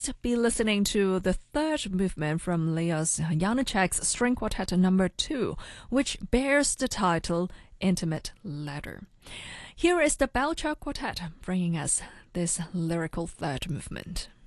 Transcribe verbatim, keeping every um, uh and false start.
Be listening to the third movement from Leos Janáček's String Quartet number two, which bears the title Intimate Letter. Here is the Belcher Quartet bringing us this lyrical third movement.